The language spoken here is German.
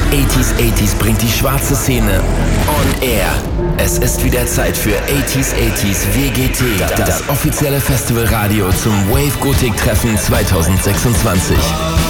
80s bringt die schwarze Szene on air. Es ist wieder Zeit für 80s WGT, das offizielle Festivalradio zum Wave Gothic Treffen 2026.